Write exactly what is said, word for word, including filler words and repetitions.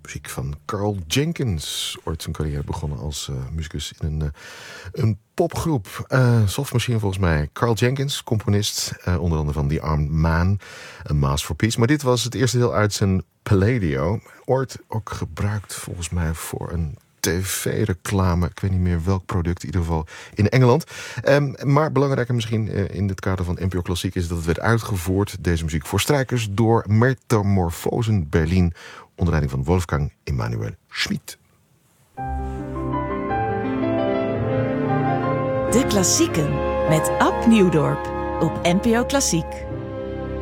muziek van Carl Jenkins. Ooit zijn carrière begonnen als uh, muzikus in een, uh, een popgroep. Uh, Soft Machine volgens mij. Carl Jenkins, componist. Uh, onder andere van The Armed Man. Een Mass for Peace. Maar dit was het eerste deel uit zijn Palladio. Ooit ook gebruikt volgens mij voor een tv-reclame. Ik weet niet meer welk product, in ieder geval in Engeland. Um, maar belangrijker misschien uh, in het kader van N P O Klassiek is dat het werd uitgevoerd, deze muziek, voor strijkers door Metamorphosen Berlin onder leiding van Wolfgang Emanuel Schmid. De Klassieken met Ab Nieuwdorp op N P O Klassiek.